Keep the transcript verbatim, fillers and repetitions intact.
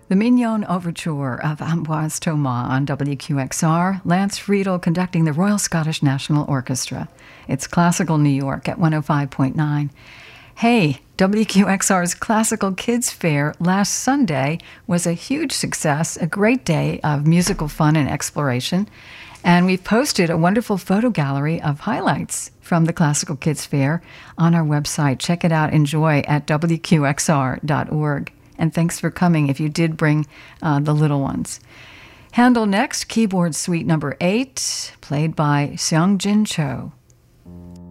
The Mignon Overture of Ambroise Thomas on W Q X R, Lance Friedel conducting the Royal Scottish National Orchestra. It's Classical New York at one oh five point nine. Hey, W Q X R's Classical Kids Fair last Sunday was a huge success, a great day of musical fun and exploration. And we've posted a wonderful photo gallery of highlights from the Classical Kids Fair on our website. Check it out, enjoy at W Q X R dot org. And thanks for coming if you did bring uh, the little ones. Handel next, Keyboard Suite number eight, played by Seong Jin Cho.